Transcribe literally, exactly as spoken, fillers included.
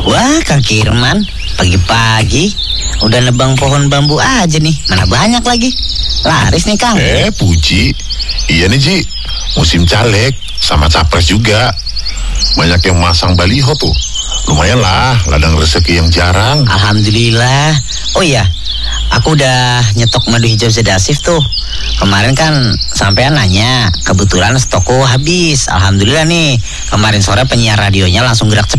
Wah, Kang Kirman, pagi-pagi udah nebang pohon bambu aja nih. Mana banyak lagi. Laris nih, Kang. Eh, Puji. Iya nih, Ji. Musim caleg sama capres juga. Banyak yang masang baliho tuh. Lumayan lah, ladang rezeki yang jarang. Alhamdulillah. Oh iya, aku udah nyetok madu hijau sedasif tuh. Kemarin kan sampean nanya, kebetulan stokku habis. Alhamdulillah nih, kemarin sore penyiar radionya langsung gerak cepat.